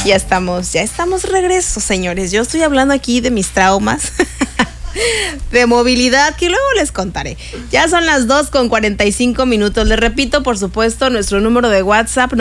Ya estamos regreso, señores. Yo estoy hablando aquí de mis traumas de movilidad que luego les contaré. Ya son las 2:45. Les repito, por supuesto, nuestro número de WhatsApp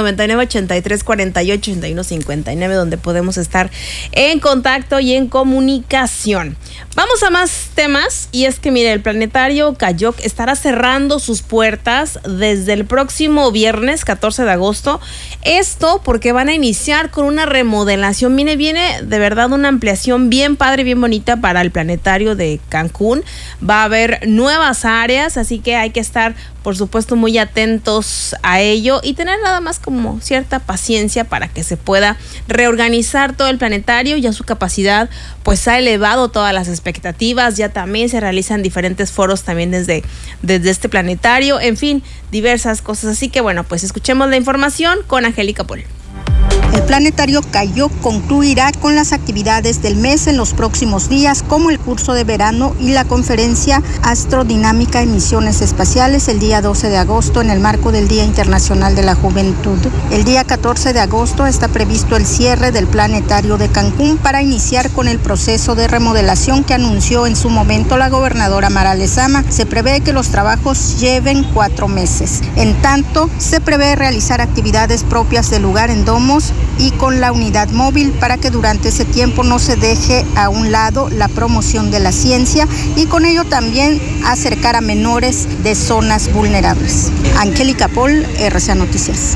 9983488159, donde podemos estar en contacto y en comunicación. Vamos a más temas, y es que mire, el Planetario Cayoc estará cerrando sus puertas desde el próximo viernes 14 de agosto. Esto porque van a iniciar con una remodelación. Mire, viene de verdad una ampliación bien padre, bien bonita para el Planetario de Cancún. Va a haber nuevas áreas, así que hay que estar, por supuesto, muy atentos a ello y tener nada más como cierta paciencia para que se pueda reorganizar todo el planetario. Ya su capacidad pues ha elevado todas las expectativas, ya también se realizan diferentes foros también desde este planetario, en fin, diversas cosas. Así que bueno, pues escuchemos la información con Angélica Pol. El Planetario Cayoc concluirá con las actividades del mes en los próximos días, como el curso de verano y la conferencia Astrodinámica en Misiones Espaciales el día 12 de agosto en el marco del Día Internacional de la Juventud. El día 14 de agosto está previsto el cierre del Planetario de Cancún para iniciar con el proceso de remodelación que anunció en su momento la gobernadora Mara Lezama. Se prevé que los trabajos lleven 4 meses. En tanto, se prevé realizar actividades propias del lugar en domos y con la unidad móvil para que durante ese tiempo no se deje a un lado la promoción de la ciencia y con ello también acercar a menores de zonas vulnerables. Angélica Pol, RCA Noticias.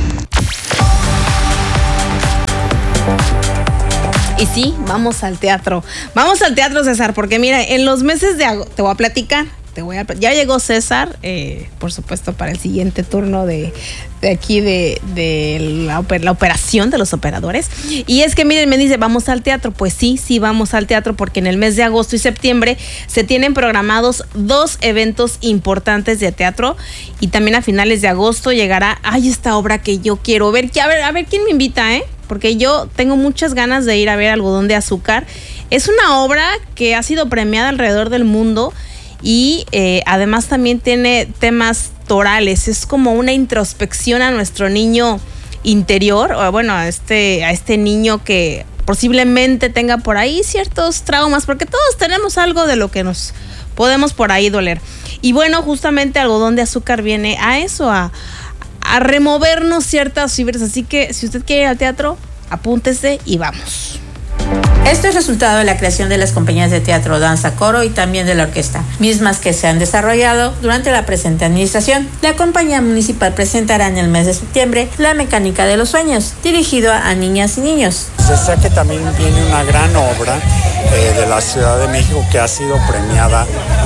Y sí, vamos al teatro, César, porque mira, en los meses de agosto, te voy a platicar. Ya llegó César, por supuesto, para el siguiente turno de aquí de la operación de los operadores. Y es que miren, me dice, ¿vamos al teatro? Pues sí, vamos al teatro, porque en el mes de agosto y septiembre se tienen programados 2 eventos importantes de teatro, y también a finales de agosto llegará, esta obra que yo quiero ver, a ver quién me invita, porque yo tengo muchas ganas de ir a ver Algodón de Azúcar. Es una obra que ha sido premiada alrededor del mundo, y además también tiene temas torales. Es como una introspección a nuestro niño interior, o bueno, a este niño que posiblemente tenga por ahí ciertos traumas, porque todos tenemos algo de lo que nos podemos por ahí doler. Y bueno, justamente Algodón de Azúcar viene a eso, a removernos ciertas fibras. Así que si usted quiere ir al teatro, apúntese y vamos. Esto es resultado de la creación de las compañías de teatro, danza, coro y también de la orquesta, mismas que se han desarrollado durante la presente administración. La compañía municipal presentará en el mes de septiembre La Mecánica de los Sueños, dirigido a niñas y niños. Se sabe que también viene una gran obra de la Ciudad de México que ha sido premiada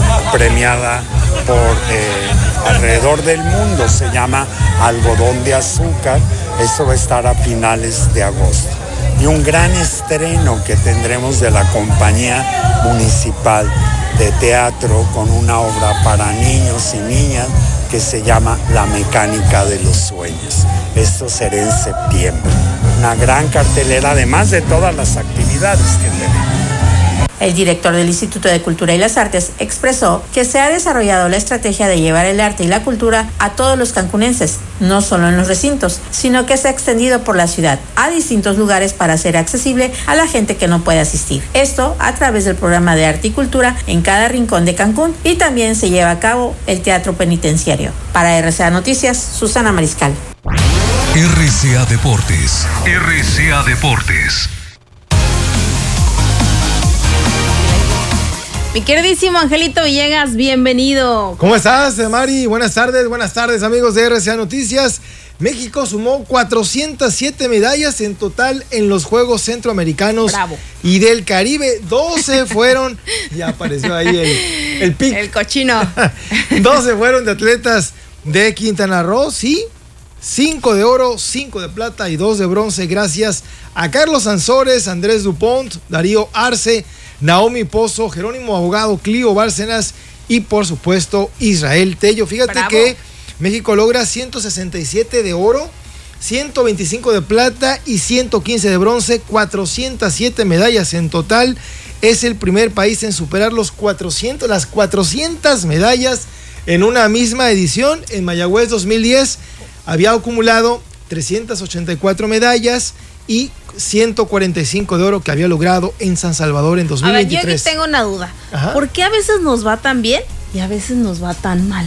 por alrededor del mundo. Se llama Algodón de Azúcar. Esto va a estar a finales de agosto. Y un gran estreno que tendremos de la compañía municipal de teatro con una obra para niños y niñas que se llama La Mecánica de los Sueños. Esto será en septiembre. Una gran cartelera, además de todas las actividades que tenemos. El director del Instituto de Cultura y las Artes expresó que se ha desarrollado la estrategia de llevar el arte y la cultura a todos los cancunenses, no solo en los recintos, sino que se ha extendido por la ciudad a distintos lugares para ser accesible a la gente que no puede asistir. Esto a través del programa de arte y cultura en cada rincón de Cancún, y también se lleva a cabo el teatro penitenciario. Para RCA Noticias, Susana Mariscal. RCA Deportes. Mi queridísimo Angelito Villegas, bienvenido. ¿Cómo estás, Mari? Buenas tardes, amigos de RCA Noticias. México sumó 407 medallas en total en los Juegos Centroamericanos. Bravo. Y del Caribe. 12 fueron, ya apareció ahí el pic. El cochino. 12 fueron de atletas de Quintana Roo, sí. 5 de oro, 5 de plata y 2 de bronce, gracias a Carlos Ansores, Andrés Dupont, Darío Arce, Naomi Pozo, Jerónimo Abogado, Clio Bárcenas y por supuesto Israel Tello. Fíjate Bravo. Que México logra 167 de oro, 125 de plata y 115 de bronce, 407 medallas en total. Es el primer país en superar las 400 medallas en una misma edición. En Mayagüez 2010 había acumulado 384 medallas y 145 de oro que había logrado en San Salvador en 2023. A ver, yo aquí tengo una duda. Ajá. ¿Por qué a veces nos va tan bien y a veces nos va tan mal?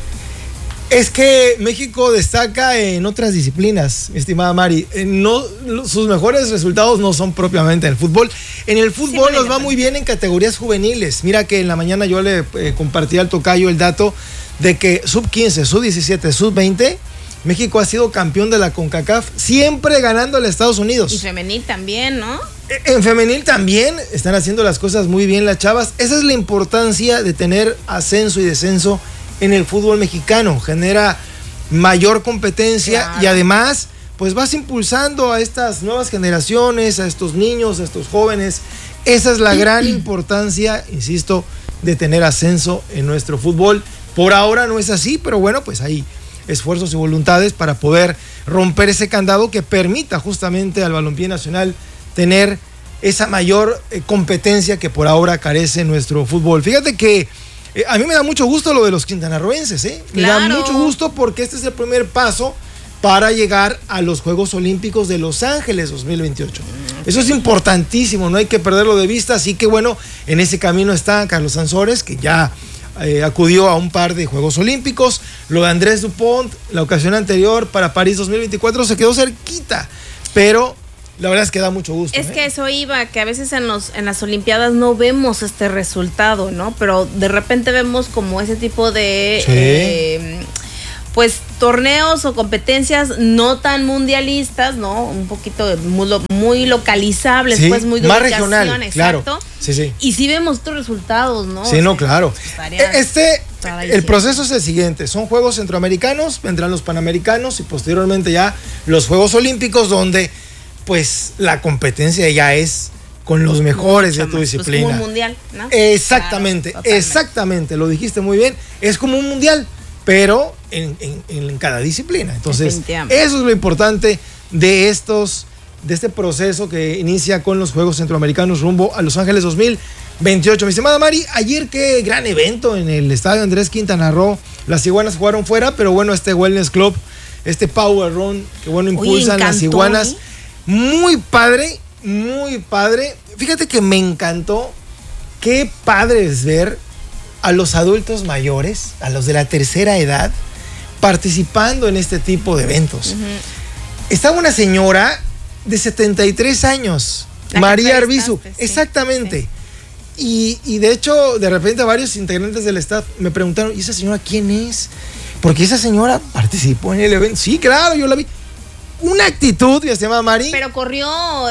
Es que México destaca en otras disciplinas, mi estimada Mari. Sus mejores resultados no son propiamente en el fútbol. En el fútbol nos va muy bien en categorías juveniles. Mira que en la mañana yo le compartí al tocayo el dato de que sub-15, sub-17, sub-20, México ha sido campeón de la CONCACAF, siempre ganando a los Estados Unidos. Y femenil también, ¿no? En femenil también están haciendo las cosas muy bien las chavas. Esa es la importancia de tener ascenso y descenso en el fútbol mexicano. Genera mayor competencia, claro. Y además pues vas impulsando a estas nuevas generaciones, a estos niños, a estos jóvenes. Esa es la gran importancia, insisto, de tener ascenso en nuestro fútbol. Por ahora no es así, pero bueno, pues hay esfuerzos y voluntades para poder romper ese candado que permita justamente al balompié nacional tener esa mayor competencia que por ahora carece nuestro fútbol. Fíjate que a mí me da mucho gusto lo de los quintanarroenses, ¿eh? Me da mucho gusto porque este es el primer paso para llegar a los Juegos Olímpicos de Los Ángeles 2028. Eso es importantísimo, no hay que perderlo de vista, así que bueno, en ese camino está Carlos Sansores, que ya acudió a un par de Juegos Olímpicos. Lo de Andrés Dupont, la ocasión anterior para París 2024, se quedó cerquita, pero la verdad es que da mucho gusto. Es que eso iba, que a veces en las Olimpiadas no vemos este resultado, ¿no? Pero de repente vemos como ese tipo de pues torneos o competencias no tan mundialistas, ¿no? Un poquito muy localizables, sí, pues muy de más ubicación, regional, exacto. Claro. Sí. Y sí vemos estos resultados, ¿no? Sí, no, claro. Estaría El proceso es el siguiente, son Juegos Centroamericanos, vendrán los Panamericanos y posteriormente ya los Juegos Olímpicos, donde pues la competencia ya es con los mejores de tu disciplina. Pues como un mundial, ¿no? Exactamente, claro, exactamente, lo dijiste muy bien, es como un mundial, pero en cada disciplina. Entonces, eso es lo importante de este proceso que inicia con los Juegos Centroamericanos rumbo a Los Ángeles 2028. Mi estimada Mari, ayer qué gran evento en el estadio Andrés Quintana Roo. Las Iguanas jugaron fuera, pero bueno, este Wellness Club, este Power Run, que bueno, impulsan las Iguanas. Muy padre, muy padre. Fíjate que me encantó. Qué padre es ver a los adultos mayores, a los de la tercera edad, participando en este tipo de eventos. Estaba una señora de 73 años, María Arbizu, sí. Exactamente. Sí. Y de hecho, de repente varios integrantes del staff me preguntaron, ¿y esa señora quién es? Porque esa señora participó en el evento. Sí, claro, yo la vi. Una actitud, ya se llama Mari. Pero corrió,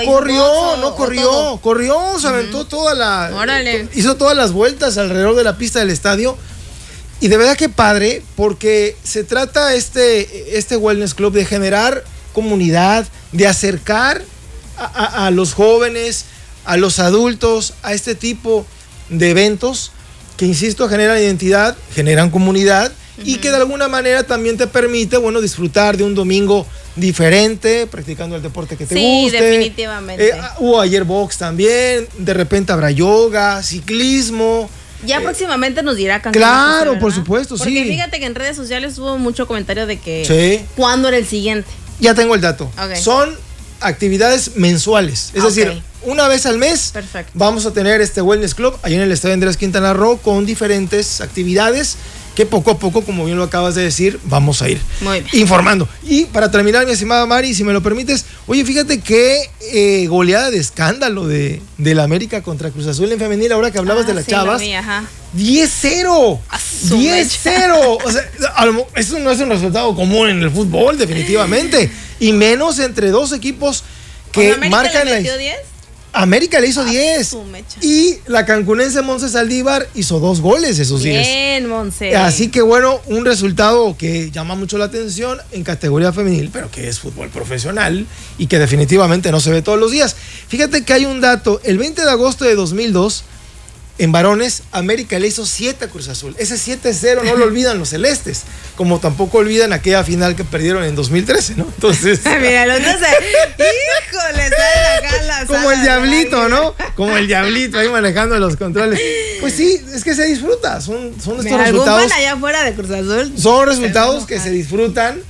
se aventó Órale. Hizo todas las vueltas alrededor de la pista del estadio. Y de verdad que padre, porque se trata este Wellness Club de generar comunidad, de acercar a los jóvenes, a los adultos, a este tipo de eventos que, insisto, generan identidad, generan comunidad y que de alguna manera también te permite, bueno, disfrutar de un domingo diferente, practicando el deporte que te guste. Sí, definitivamente. Hubo ayer box también, de repente habrá yoga, ciclismo. Ya próximamente nos dirá Cancún. Claro, por supuesto, porque sí. Porque fíjate que en redes sociales hubo mucho comentario de que ¿cuándo era el siguiente? Ya tengo el dato. Okay. Son actividades mensuales, es decir, una vez al mes. Perfecto. Vamos a tener este Wellness Club ahí en el estadio Andrés Quintana Roo con diferentes actividades que poco a poco, como bien lo acabas de decir, vamos a ir informando. Y para terminar, mi estimada Mari, si me lo permites, oye, fíjate qué goleada de escándalo de la América contra Cruz Azul en femenil, ahora que hablabas de las chavas. 10-0. 10-0. O sea, eso no es un resultado común en el fútbol, definitivamente. Y menos entre dos equipos que marcan la... América le hizo 10 y la cancunense Monse Saldívar hizo 2 goles esos 10. Bien, Monse. Así que bueno, un resultado que llama mucho la atención en categoría femenil, pero que es fútbol profesional y que definitivamente no se ve todos los días. Fíjate que hay un dato, el 20 de agosto de 2002, en varones, América le hizo 7 a Cruz Azul. Ese 7-0 no lo olvidan los celestes, como tampoco olvidan aquella final que perdieron en 2013, ¿no? Entonces... Mira, los dos híjole, sale acá la como el diablito, ¿no? Como el diablito ahí manejando los controles. Pues sí, es que se disfruta. Son estos resultados... allá afuera de Cruz Azul. Son resultados que se disfrutan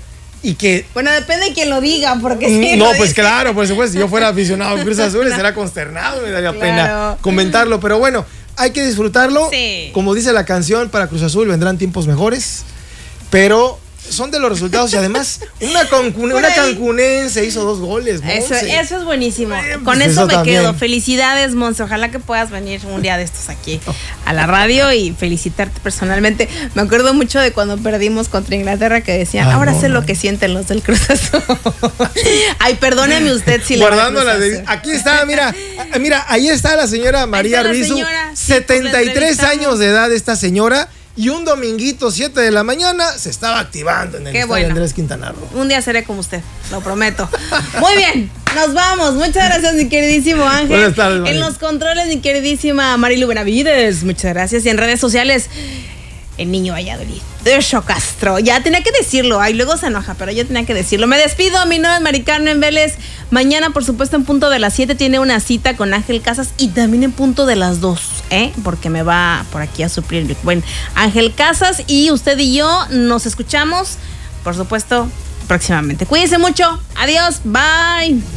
y que... Bueno, depende de quién lo diga, porque si No, pues claro, por supuesto, si yo fuera aficionado a Cruz Azul, será consternado, me daría pena comentarlo, pero bueno, hay que disfrutarlo. Sí. Como dice la canción, para Cruz Azul vendrán tiempos mejores, pero son de los resultados y además una cancunense hizo 2 goles. Monse. Eso es buenísimo. Con pues eso me también. quedo. Felicidades, Monse. Ojalá que puedas venir un día de estos aquí a la radio y felicitarte personalmente. Me acuerdo mucho de cuando perdimos contra Inglaterra que decían, ahora sé lo que sienten los del Cruz Azul. Ay, perdóneme usted si le Guardándola de... Aquí está, mira, ahí está la señora María Arbizu, 73 años de edad esta señora. Y un dominguito, 7 de la mañana, se estaba activando en el estadio Andrés Quintana Roo. Un día seré como usted, lo prometo. Muy bien, nos vamos. Muchas gracias, mi queridísimo Ángel. Buenas tardes, Mari. En los controles, mi queridísima Marilu Benavides. Muchas gracias. Y en redes sociales, el niño Valladolid, Dersho Castro. Ya tenía que decirlo. Ay, luego se enoja, pero ya tenía que decirlo. Me despido. Mi nombre es Mari Carmen Vélez. Mañana, por supuesto, en punto de las 7 tiene una cita con Ángel Casas y también en punto de las 2, porque me va por aquí a suplir el buen Ángel Casas y usted y yo nos escuchamos, por supuesto, próximamente. Cuídense mucho. Adiós. Bye.